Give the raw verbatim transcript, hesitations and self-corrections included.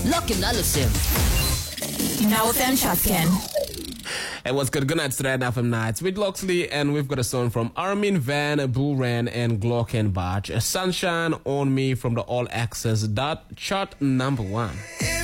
Lock in Alusim. Now with them Chatkin. Hey, what's good? Good night today at F M Nights with Loxley, and we've got a song from Armin van Buuren and Glockenbach, Sunshine on Me from the All Access dot chart number one.